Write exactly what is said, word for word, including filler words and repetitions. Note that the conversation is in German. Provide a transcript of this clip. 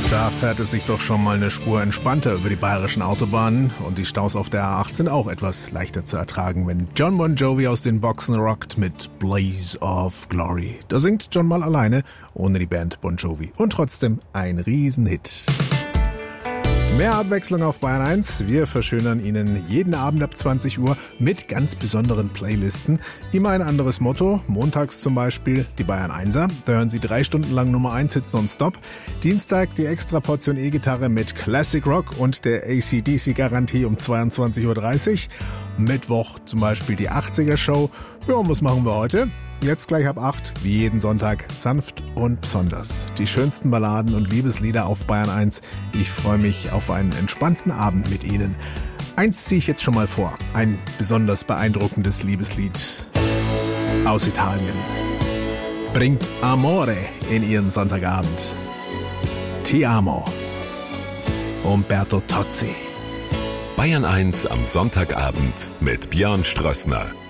Da fährt es sich doch schon mal eine Spur entspannter über die bayerischen Autobahnen und die Staus auf der A acht sind auch etwas leichter zu ertragen, wenn Jon Bon Jovi aus den Boxen rockt mit Blaze of Glory. Da singt Jon mal alleine, ohne die Band Bon Jovi. Und trotzdem ein Riesenhit. Mehr Abwechslung auf Bayern eins. Wir verschönern Ihnen jeden Abend ab zwanzig Uhr mit ganz besonderen Playlisten. Immer ein anderes Motto. Montags zum Beispiel die Bayern Einser. Da hören Sie drei Stunden lang Nummer eins Hits nonstop. Dienstag die extra Portion E-Gitarre mit Classic Rock und der A C D C-Garantie um zweiundzwanzig Uhr dreißig. Mittwoch zum Beispiel die achtziger-Show. Ja, und was machen wir heute? Jetzt gleich ab acht, wie jeden Sonntag, sanft und besonders. Die schönsten Balladen und Liebeslieder auf Bayern eins. Ich freue mich auf einen entspannten Abend mit Ihnen. Eins ziehe ich jetzt schon mal vor. Ein besonders beeindruckendes Liebeslied aus Italien. Bringt Amore in Ihren Sonntagabend. Ti amo. Umberto Tozzi. Bayern eins am Sonntagabend mit Björn Strössner.